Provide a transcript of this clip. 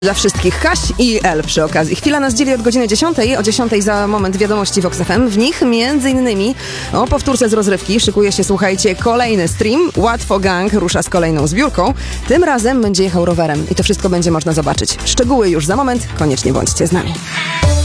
Dla wszystkich Kaś i El przy okazji. Chwila nas dzieli od godziny 10. O 10 za moment wiadomości Vox FM. W nich m.in. o powtórce z rozrywki szykuje się, słuchajcie, kolejny stream. Łatwo Gang rusza z kolejną zbiórką. Tym razem będzie jechał rowerem i to wszystko będzie można zobaczyć. Szczegóły już za moment. Koniecznie bądźcie z nami.